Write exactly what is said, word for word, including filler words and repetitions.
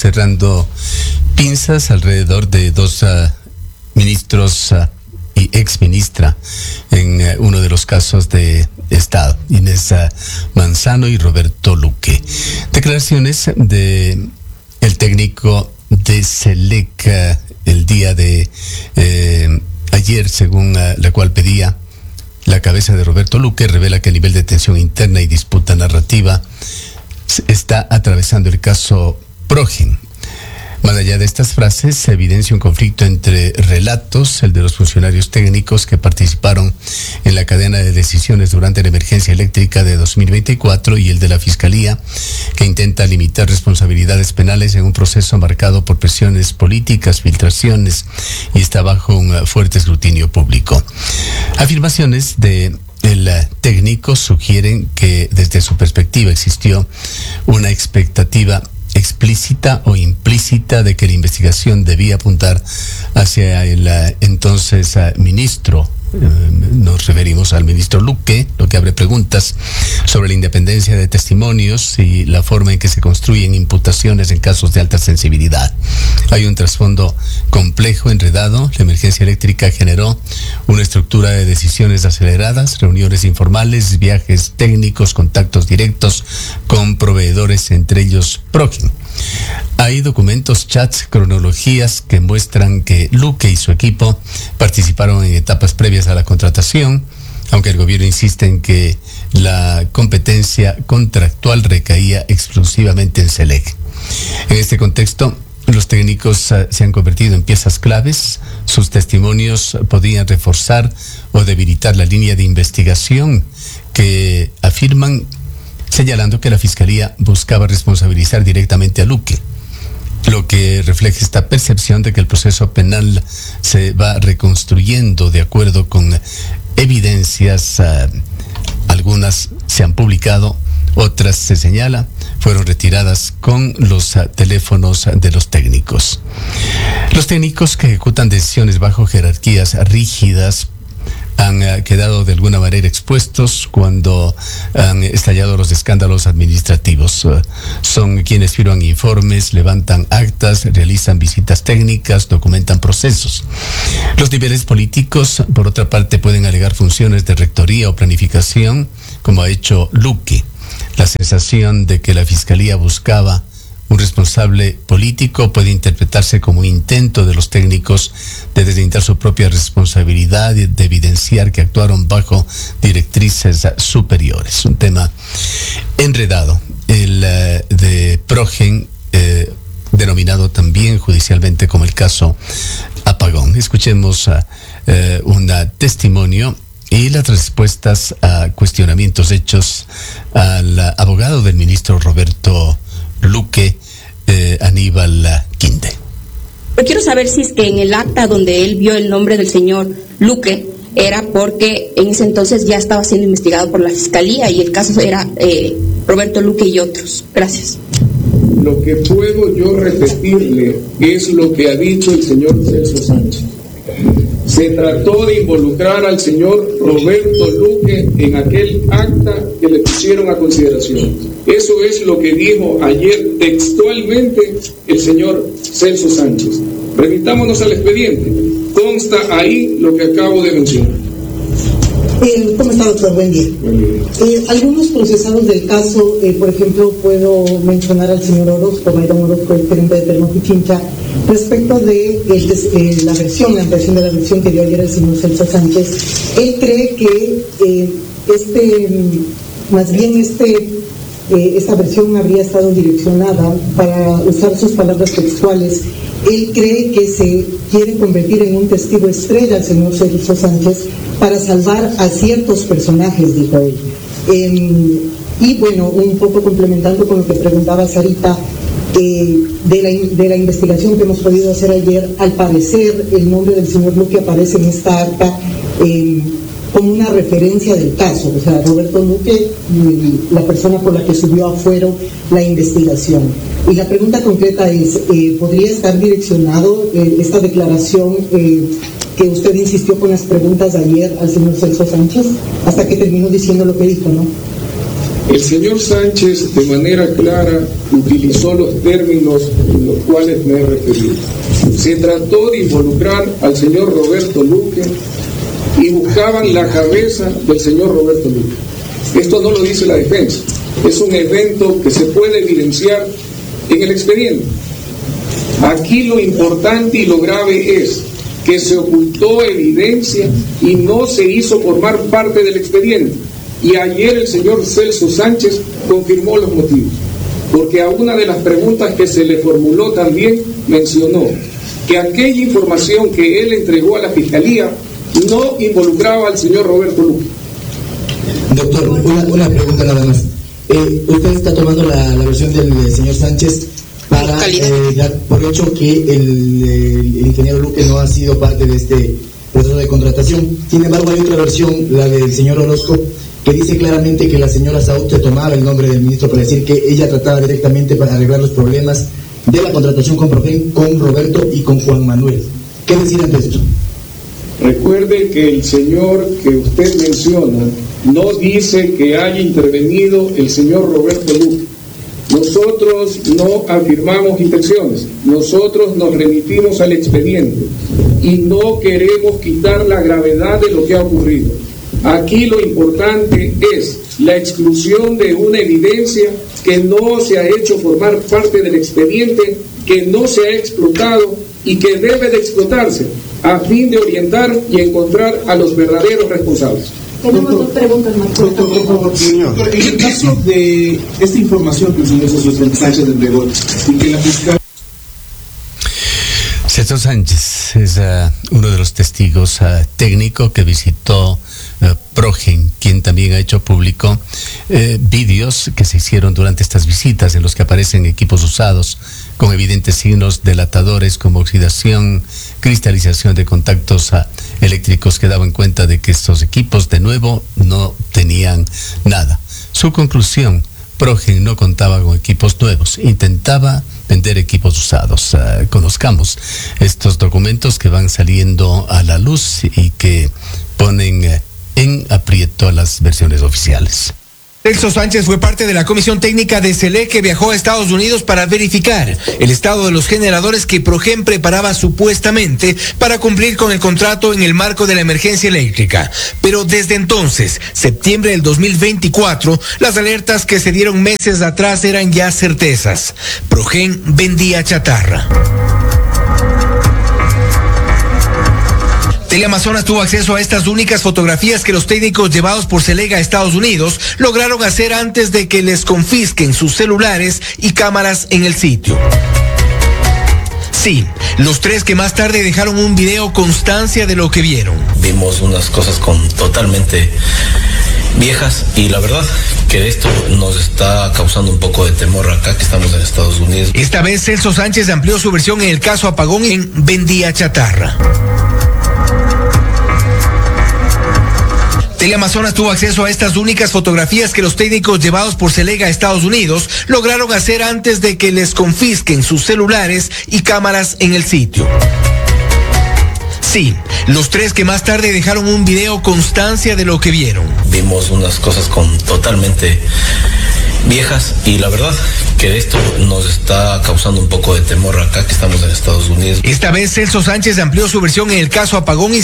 cerrando pinzas alrededor de dos uh, ministros uh, y exministra en uh, uno de los casos de Estado, Inés uh, Manzano y Roberto Luque. Declaraciones de el técnico de SELEC uh, el día de eh, ayer, según uh, la cual pedía la cabeza de Roberto Luque, revela que el nivel de tensión interna y disputa narrativa está atravesando el caso Progen. Más allá de estas frases, se evidencia un conflicto entre relatos, el de los funcionarios técnicos que participaron en la cadena de decisiones durante la emergencia eléctrica de dos mil veinticuatro, y el de la Fiscalía, que intenta limitar responsabilidades penales en un proceso marcado por presiones políticas, filtraciones, y está bajo un fuerte escrutinio público. Afirmaciones de el técnico sugieren que desde su perspectiva existió una expectativa explícita o implícita de que la investigación debía apuntar hacia el uh, entonces uh, ministro. Uh, nos referimos al ministro Luque, lo que abre preguntas sobre la independencia de testimonios y la forma en que se construyen imputaciones en casos de alta sensibilidad. Hay un trasfondo complejo, enredado. La emergencia eléctrica generó una estructura de decisiones aceleradas, reuniones informales, viajes técnicos, contactos directos con proveedores, entre ellos Progen. Hay documentos, chats, cronologías que muestran que Luque y su equipo participaron en etapas previas a la contratación, aunque el gobierno insiste en que la competencia contractual recaía exclusivamente en SELEC. En este contexto, los técnicos uh, se han convertido en piezas claves. Sus testimonios podían reforzar o debilitar la línea de investigación que afirman, señalando que la Fiscalía buscaba responsabilizar directamente a Luque, lo que refleja esta percepción de que el proceso penal se va reconstruyendo de acuerdo con evidencias. Uh, algunas se han publicado, otras, se señala, fueron retiradas con los uh, teléfonos de los técnicos. Los técnicos que ejecutan decisiones bajo jerarquías rígidas han uh, quedado de alguna manera expuestos cuando han estallado los escándalos administrativos. Uh, son quienes firman informes, levantan actas, realizan visitas técnicas, documentan procesos. Los niveles políticos, por otra parte, pueden alegar funciones de rectoría o planificación, como ha hecho Luque. La sensación de que la Fiscalía buscaba un responsable político puede interpretarse como un intento de los técnicos de deslindar su propia responsabilidad y de evidenciar que actuaron bajo directrices superiores. Un tema enredado, el uh, de Progen, eh, denominado también judicialmente como el caso Apagón. Escuchemos uh, uh, un testimonio y las respuestas a cuestionamientos hechos al abogado del ministro Roberto Luque, eh, Aníbal Quinde. Yo quiero saber si es que en el acta donde él vio el nombre del señor Luque era porque en ese entonces ya estaba siendo investigado por la Fiscalía y el caso era eh, Roberto Luque y otros. Gracias. Lo que puedo yo repetirle es lo que ha dicho el señor Celso Sánchez. Se trató de involucrar al señor Roberto Luque en aquel acta que le pusieron a consideración. Eso es lo que dijo ayer textualmente el señor Celso Sánchez. Remitámonos al expediente. Consta ahí lo que acabo de mencionar. Eh, ¿Cómo está, doctor? Buen día. Buen día. Eh, algunos procesados del caso, eh, por ejemplo, puedo mencionar al señor Orozco, Byron Orozco, el gerente de Termopichincha, respecto de el, eh, la versión, la ampliación de la versión que dio ayer el señor Celso Sánchez. Él cree que eh, este, más bien este, eh, esta versión habría estado direccionada, para usar sus palabras textuales, él cree que se quiere convertir en un testigo estrella al señor Celso Sánchez para salvar a ciertos personajes, dijo él. Eh, y bueno, un poco complementando con lo que preguntaba Sarita, eh, de, la, de la investigación que hemos podido hacer ayer, al parecer el nombre del señor Luque aparece en esta acta eh, como una referencia del caso, o sea, Roberto Luque, la persona por la que subió a fuero la investigación. Y la pregunta concreta es, eh, ¿podría estar direccionado eh, esta declaración eh, que usted insistió con las preguntas de ayer al señor Celso Sánchez, hasta que terminó diciendo lo que dijo, ¿no? El señor Sánchez de manera clara utilizó los términos en los cuales me he referido. Se trató de involucrar al señor Roberto Luque y buscaban la cabeza del señor Roberto Luque. Esto no lo dice la defensa, es un evento que se puede evidenciar en el expediente. Aquí lo importante y lo grave es que se ocultó evidencia y no se hizo formar parte del expediente. Y ayer el señor Celso Sánchez confirmó los motivos, porque a una de las preguntas que se le formuló también mencionó que aquella información que él entregó a la Fiscalía no involucraba al señor Roberto Luque. Doctor, una, una pregunta nada más. Eh, usted está tomando la, la versión del eh, señor Sánchez para eh, dar por hecho que el, el ingeniero Luque no ha sido parte de este proceso de contratación. Sin embargo, hay otra versión, la del señor Orozco, que dice claramente que la señora Saúl se tomaba el nombre del ministro para decir que ella trataba directamente para arreglar los problemas de la contratación con, con Roberto y con Juan Manuel. ¿Qué decir ante esto? Recuerde que el señor que usted menciona no dice que haya intervenido el señor Roberto Luque. Nosotros no afirmamos intenciones, nosotros nos remitimos al expediente y no queremos quitar la gravedad de lo que ha ocurrido. Aquí lo importante es la exclusión de una evidencia que no se ha hecho formar parte del expediente, que no se ha explotado y que debe de explotarse a fin de orientar y encontrar a los verdaderos responsables. Tenemos dos preguntas más. Doctor, por favor, señor. En el caso de esta información que el señor Celso Sánchez entregó y que la fiscal... Celso Sánchez es uh, uno de los testigos uh, técnicos que visitó uh, Progen, quien también ha hecho público uh, vídeos que se hicieron durante estas visitas en los que aparecen equipos usados con evidentes signos delatadores como oxidación, cristalización de contactos uh, eléctricos que daban cuenta de que estos equipos de nuevo no tenían nada. Su conclusión: Progen no contaba con equipos nuevos, intentaba vender equipos usados. Uh, conozcamos estos documentos que van saliendo a la luz y que ponen uh, en aprieto a las versiones oficiales. Celso Sánchez fue parte de la comisión técnica de SELEC que viajó a Estados Unidos para verificar el estado de los generadores que Progen preparaba supuestamente para cumplir con el contrato en el marco de la emergencia eléctrica. Pero desde entonces, septiembre del dos mil veinticuatro, las alertas que se dieron meses atrás eran ya certezas. Progen vendía chatarra. Teleamazonas tuvo acceso a estas únicas fotografías que los técnicos llevados por SELEC a Estados Unidos lograron hacer antes de que les confisquen sus celulares y cámaras en el sitio. Sí, los tres que más tarde dejaron un video constancia de lo que vieron. Vimos unas cosas con totalmente viejas y la verdad que esto nos está causando un poco de temor acá que estamos en Estados Unidos. Esta vez Celso Sánchez amplió su versión en el caso Apagón en Vendía Chatarra. Teleamazonas tuvo acceso a estas únicas fotografías que los técnicos llevados por SELEC a Estados Unidos lograron hacer antes de que les confisquen sus celulares y cámaras en el sitio. Sí, los tres que más tarde dejaron un video constancia de lo que vieron. Vimos unas cosas con totalmente viejas y la verdad que esto nos está causando un poco de temor acá que estamos en Estados Unidos. Esta vez Celso Sánchez amplió su versión en el caso Apagón y